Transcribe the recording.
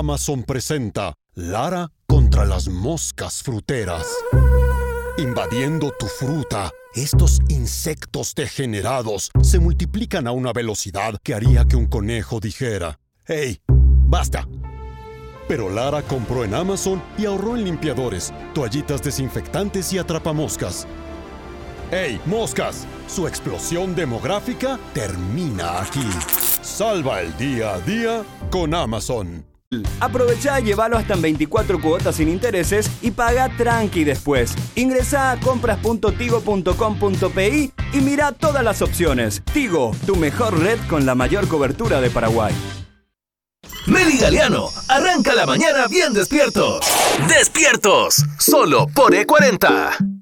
Amazon presenta Lara contra las moscas fruteras. Invadiendo tu fruta, estos insectos degenerados se multiplican a una velocidad que haría que un conejo dijera: ¡Hey, basta! Pero Lara compró en Amazon y ahorró en limpiadores, toallitas desinfectantes y atrapamoscas. ¡Hey, moscas! Su explosión demográfica termina aquí. Salva el día a día con Amazon. Aprovecha y llévalo hasta en 24 cuotas sin intereses y paga tranqui después. Ingresá a compras.tigo.com.pi y mira todas las opciones. Tigo, tu mejor red con la mayor cobertura de Paraguay. Meli Galeano, arranca la mañana bien despiertos. ¡Despiertos! Solo por E40.